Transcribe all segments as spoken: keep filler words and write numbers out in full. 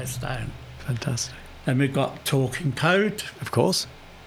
place down. Fantastic. Then we've got Talking Code, Of course.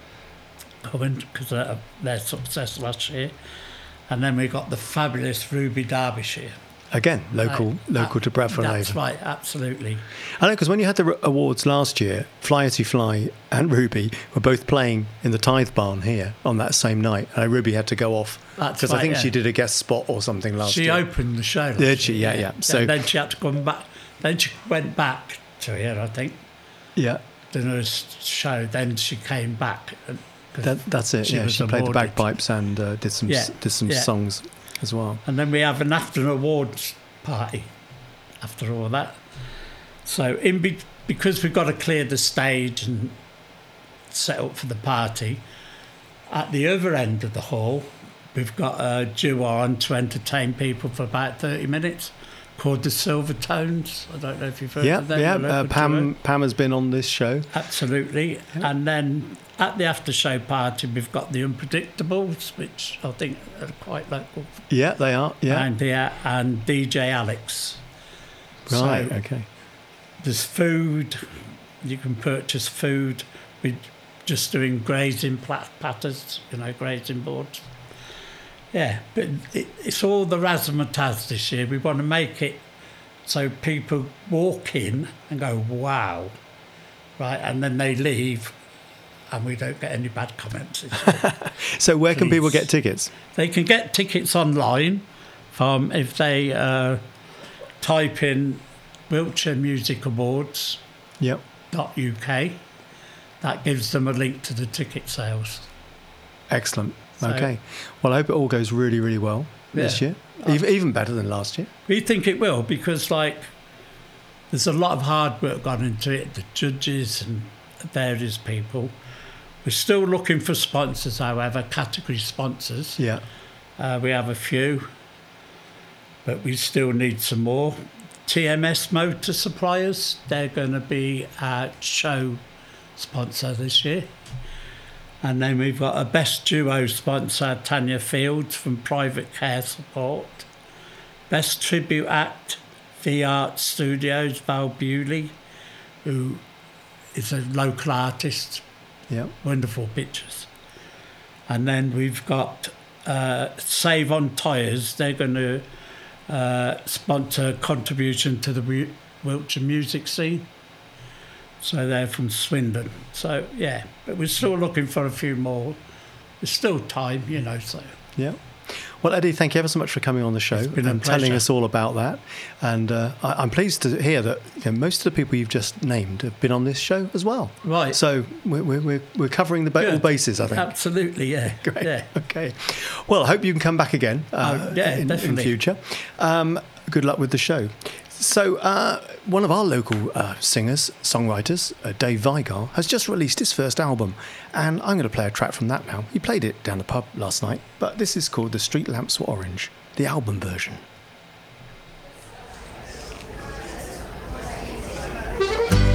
coming because of their success last year. And then we've got the fabulous Ruby Derbyshire. Again, local Right. local Uh, to Bradford and That's Avon. right, absolutely. I know, because when you had the r- awards last year, Fly As You Fly and Ruby were both playing in the Tithe Barn here on that same night. And Ruby had to go off That's because I right, think yeah. she did a guest spot or something last She year. opened the show. last Did she? year, Yeah, yeah. So- And then she had to come back. Then she went back to here, I think. Yeah, The nurse show. Then she came back. and- 'cause that, that's it. she yeah, was she played the awarded. bagpipes and uh, did some s Yeah, did some yeah. songs as well. And then we have an after awards party after all that. So in be- because we've got to clear the stage and set up for the party, at the other end of the hall, we've got a duo on to entertain people for about thirty minutes called the Silver Tones. I don't know if you've heard Yeah, of them. yeah. the Uh, local Pam duo. Pam has been on this show. Absolutely. And then at the after show party, we've got the Unpredictables, which I think are quite local. Yeah, they are. Yeah, And, yeah, and D J Alex. right. So Okay. there's food. You can purchase food. We're just doing grazing plat- platters, you know, grazing boards. Yeah, but it, it's all the razzmatazz this year. We want to make it so people walk in and go, wow, right, and then they leave and we don't get any bad comments this year. So where can people Please. get tickets? They can get tickets online from if they uh, type in Wiltshire Music Awards Yep. dot U K. That gives them a link to the ticket sales. Excellent. So- Okay. Well, I hope it all goes really, really well this Yeah. year. Even, even better than last year. We think it will because, like, there's a lot of hard work gone into it, the judges and various people. We're still looking for sponsors, however, category sponsors. Yeah. Uh, we have a few, but we still need some more. T M S Motor Suppliers, they're going to be our show sponsor this year. And then we've got a Best Duo sponsor, Tanya Fields from Private Care Support. Best Tribute Act, V Art Studios, Val Bewley, who is a local artist, Yeah. wonderful pictures. And then we've got uh, Save on Tyres, they're going to uh, sponsor contribution to the Wi- Wiltshire music scene. So they're from Swindon. So, yeah, but we're still looking for a few more. There's still time, you know, so. Yeah. Well, Eddie, thank you ever so much for coming on the show been a and telling pleasure. us all about that. And uh, I, I'm pleased to hear that you know, most of the people you've just named have been on this show as well. Right. So we're, we're, we're covering the ba- all Good. bases, I think. Absolutely, yeah. Great. Yeah. Okay. Well, I hope you can come back again uh, Oh, yeah, in, in definitely. future. Um, good luck with the show. So, uh, one of our local uh, singers, songwriters, uh, Dave Vigar, has just released his first album, and I'm going to play a track from that now. He played it down the pub last night, but this is called The Street Lamps Were Orange, the album version.